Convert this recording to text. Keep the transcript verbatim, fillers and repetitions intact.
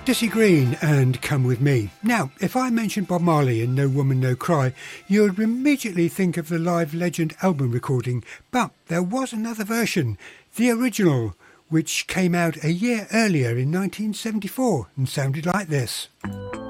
Dizzy Green and Come With Me. Now, if I mentioned Bob Marley and No Woman No Cry, you would immediately think of the Live Legend album recording, but there was another version, the original, which came out a year earlier in nineteen seventy-four and sounded like this.